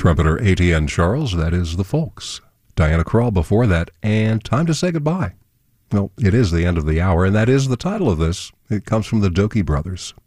Trumpeter A.T.N. Charles, that is The Folks. Diana Krall before that, and Time to Say Goodbye. Well, it is the end of the hour, and that is the title of this. It comes from the Dokie Brothers.